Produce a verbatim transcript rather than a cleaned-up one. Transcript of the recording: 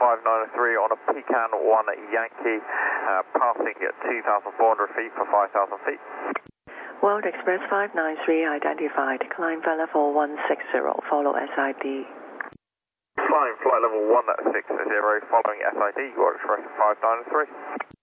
five nine three on a Pecan one Yankee, uh, passing at two thousand four hundred feet for five thousand feet. World Express five nine three identified. Climb flight level one six zero, follow S I D. Climb flight level one six zero, following S I D, World Express five nine three.